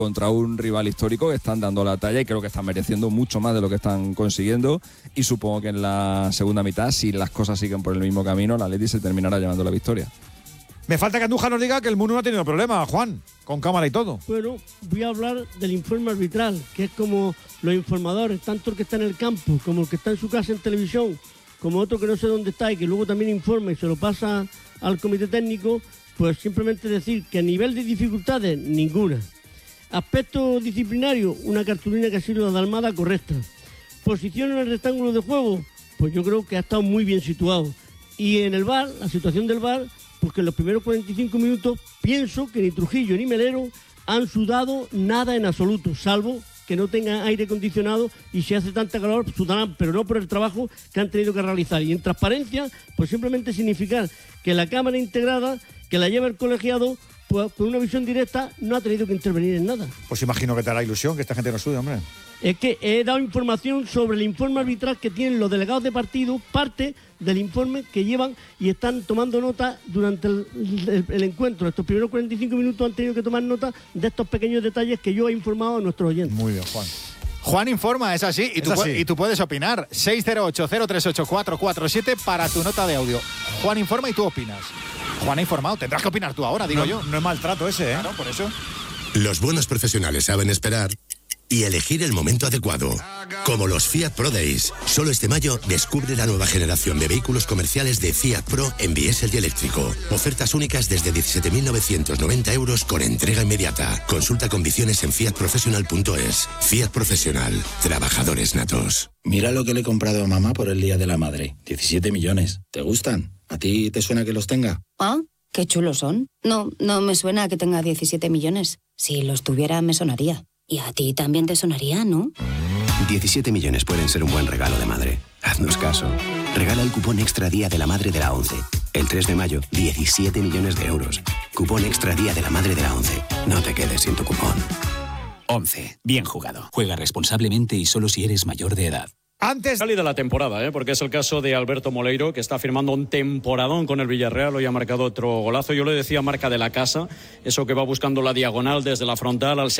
contra un rival histórico que están dando la talla y creo que están mereciendo mucho más de lo que están consiguiendo, y supongo que en la segunda mitad, si las cosas siguen por el mismo camino, el Atleti se terminará llevando la victoria. Me falta que Andújar nos diga que el Munu no ha tenido problema, Juan, con cámara y todo. Bueno, voy a hablar del informe arbitral, que es como los informadores, tanto el que está en el campo como el que está en su casa en televisión, como otro que no sé dónde está y que luego también informa y se lo pasa al comité técnico. Pues simplemente decir que a nivel de dificultades, ninguna. Aspecto disciplinario, una cartulina que ha sido la de Almada correcta. Posición en el rectángulo de juego, pues yo creo que ha estado muy bien situado. Y en el VAR, la situación del VAR, porque en los primeros 45 minutos pienso que ni Trujillo ni Melero han sudado nada en absoluto, salvo que no tengan aire acondicionado y si hace tanta calor sudarán, pero no por el trabajo que han tenido que realizar. Y en transparencia, pues simplemente significar que la cámara integrada, que la lleva el colegiado, pues con una visión directa no ha tenido que intervenir en nada. Pues imagino que te hará ilusión que esta gente no sude, hombre. Es que he dado información sobre el informe arbitral que tienen los delegados de partido, parte del informe que llevan y están tomando nota durante el encuentro. Estos primeros 45 minutos han tenido que tomar nota de estos pequeños detalles que yo he informado a nuestros oyentes. Muy bien, Juan. Juan informa, es así, y tú puedes opinar. 608-038-447 para tu nota de audio. Juan informa y tú opinas. Juan ha informado, tendrás que opinar tú ahora, digo yo. No es maltrato ese, ¿eh? Claro, por eso. Los buenos profesionales saben esperar y elegir el momento adecuado. Como los Fiat Pro Days. Solo este mayo descubre la nueva generación de vehículos comerciales de Fiat Pro en diésel y eléctrico. Ofertas únicas desde 17.990 euros con entrega inmediata. Consulta condiciones en fiatprofessional.es. Fiat Professional. Trabajadores natos. Mira lo que le he comprado a mamá por el Día de la Madre. 17 millones. ¿Te gustan? ¿A ti te suena que los tenga? Ah, qué chulos son. No me suena que tenga 17 millones. Si los tuviera, me sonaría. Y a ti también te sonaría, ¿no? 17 millones pueden ser un buen regalo de madre. Haznos caso. Regala el cupón Extra Día de la Madre de la ONCE. El 3 de mayo, 17 millones de euros. Cupón Extra Día de la Madre de la ONCE. No te quedes sin tu cupón. 11. Bien jugado. Juega responsablemente y solo si eres mayor de edad. Antes de la temporada, porque es el caso de Alberto Moleiro, que está firmando un temporadón con el Villarreal. Hoy ha marcado otro golazo. Yo le decía marca de la casa, eso que va buscando la diagonal desde la frontal al